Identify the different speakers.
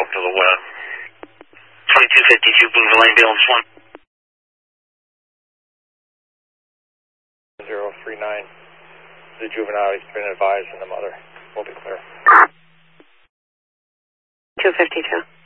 Speaker 1: off to the west. 2252 Boonville Ambulance 1.
Speaker 2: 039. The juvenile has been advised and the mother will be clear.
Speaker 3: 252.